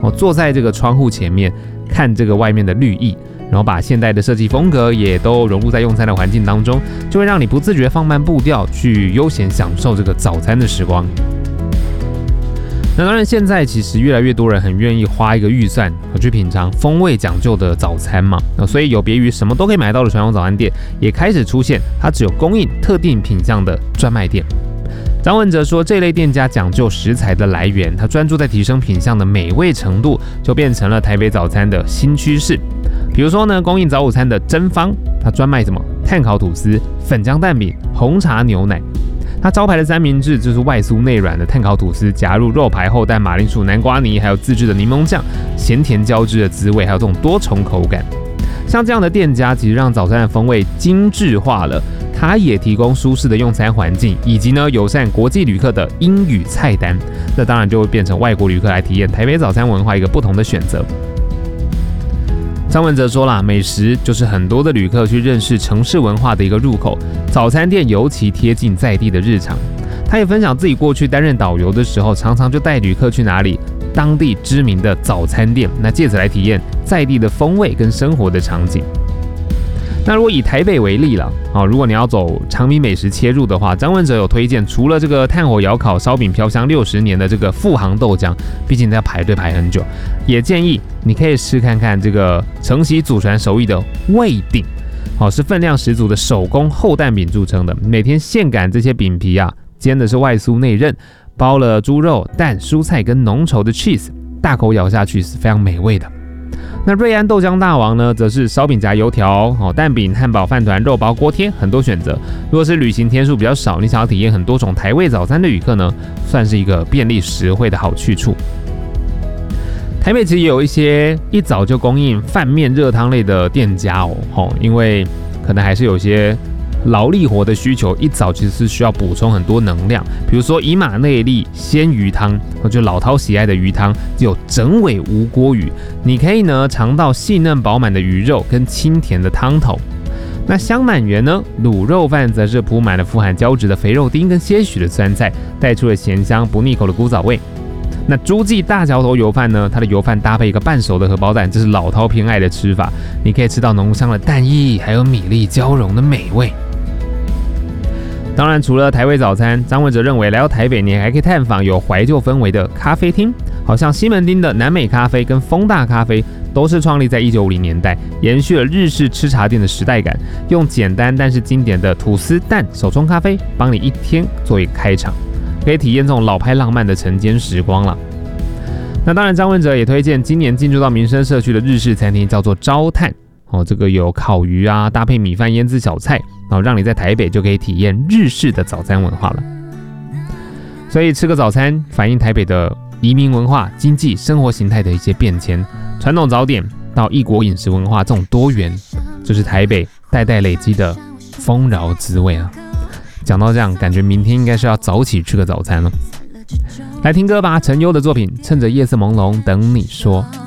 坐在这个窗户前面看这个外面的绿意，然后把现代的设计风格也都融入在用餐的环境当中，就会让你不自觉放慢步调，去悠闲享受这个早餐的时光。那当然，现在其实越来越多人很愿意花一个预算去品尝风味讲究的早餐嘛，所以有别于什么都可以买到的传统早餐店，也开始出现它只有供应特定品项的专卖店。张文哲说，这类店家讲究食材的来源，他专注在提升品项的美味程度，就变成了台北早餐的新趋势。比如说呢，供应早午餐的真芳，它专卖什么炭烤吐司、粉浆蛋饼、红茶牛奶。它招牌的三明治就是外酥内软的炭烤吐司，夹入肉排、厚蛋、马铃薯、南瓜泥，还有自制的柠檬酱，咸甜交织的滋味，还有这种多重口感。像这样的店家，其实让早餐的风味精致化了，它也提供舒适的用餐环境，以及呢友善国际旅客的英语菜单。这当然就会变成外国旅客来体验台北早餐文化一个不同的选择。张文哲说啦，美食就是很多的旅客去认识城市文化的一个入口，早餐店尤其贴近在地的日常。他也分享自己过去担任导游的时候，常常就带旅客去哪里当地知名的早餐店，那借此来体验在地的风味跟生活的场景。那如果以台北为例了，如果你要走长米美食切入的话，张文哲有推荐，除了这个炭火窑烤烧饼飘香60年的这个富航豆浆，毕竟要排队排很久，也建议你可以试看看这个承袭祖传手艺的味鼎，是分量十足的手工厚蛋饼著称的，每天现擀这些饼皮啊，煎的是外酥内韧，包了猪肉、蛋、蔬菜跟浓稠的 cheese， 大口咬下去是非常美味的。那瑞安豆浆大王呢，则是烧饼夹油条、蛋饼、汉堡、饭团、肉包、锅贴，很多选择。如果是旅行天数比较少，你想要体验很多种台味早餐的旅客呢，算是一个便利实惠的好去处。台北其实也有一些一早就供应饭面、热汤类的店家因为可能还是有些劳力活的需求，一早其实是需要补充很多能量，比如说以马内利鲜鱼汤，就老饕喜爱的鱼汤，有整尾无锅鱼，你可以呢尝到细嫩饱满的鱼肉跟清甜的汤头。那香满园呢，卤肉饭则是铺满了富含胶质的肥肉丁跟些许的酸菜，带出了咸香不腻口的古早味。那诸记大桥头油饭呢，它的油饭搭配一个半熟的荷包蛋，这是老饕偏爱的吃法，你可以吃到浓香的蛋液还有米粒交融的美味。当然，除了台味早餐，张文哲认为来到台北，你还可以探访有怀旧氛围的咖啡厅，好像西门町的南美咖啡跟丰大咖啡，都是创立在1950年代，延续了日式吃茶店的时代感，用简单但是经典的吐司蛋手冲咖啡，帮你一天做一个开场，可以体验这种老派浪漫的晨间时光了。那当然，张文哲也推荐今年进驻到民生社区的日式餐厅，叫做招炭。这个有烤鱼啊，搭配米饭、腌制小菜，让你在台北就可以体验日式的早餐文化了。所以吃个早餐，反映台北的移民文化、经济、生活形态的一些变迁，传统早点到异国饮食文化这种多元，就是台北代代累积的丰饶滋味啊。讲到这样，感觉明天应该是要早起吃个早餐了。来听歌吧，陈优的作品《趁着夜色朦胧等你说》。